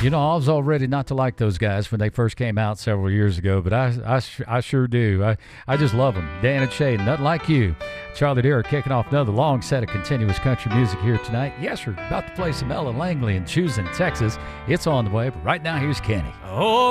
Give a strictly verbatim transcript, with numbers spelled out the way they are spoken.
You know, I was all ready not to like those guys when they first came out several years ago, but I, I, I sure do. I, I just love them. Dan and Shay, nothing like you. Charlie Deer kicking off another long set of continuous country music here tonight. Yes, we're about to play some Ellen Langley and Choosing Texas. It's on the way, but right now, here's Kenny. Oh,